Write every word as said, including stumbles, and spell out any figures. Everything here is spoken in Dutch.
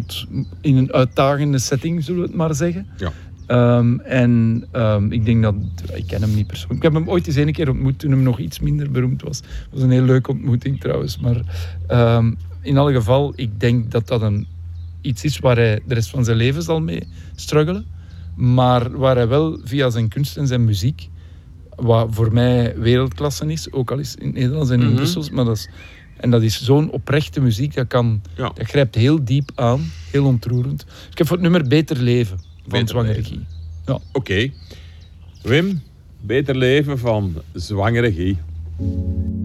ont, in een uitdagende setting, zullen we het maar zeggen. Ja. Um, en um, ik denk dat... Ik ken hem niet persoonlijk. Ik heb hem ooit eens een keer ontmoet toen hem nog iets minder beroemd was. Het was een heel leuke ontmoeting trouwens. Maar um, in alle geval, ik denk dat dat een, iets is waar hij de rest van zijn leven zal mee struggelen. Maar waar hij wel via zijn kunst en zijn muziek, wat voor mij wereldklasse is, ook al is in het Nederlands en in Mm-hmm. Brussels, maar dat is... En dat is zo'n oprechte muziek, dat, kan, Ja. dat grijpt heel diep aan, heel ontroerend. Ik heb voor het nummer Beter Leven van Beter Zwangere Leven. Guy. Ja. Oké. Okay. Wim, Beter leven van Zwangere Guy.